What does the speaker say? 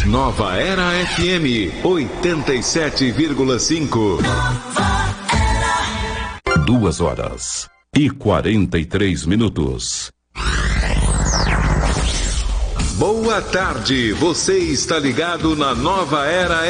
Nova Era FM 87,5. 2h43. Boa tarde, você está ligado na Nova Era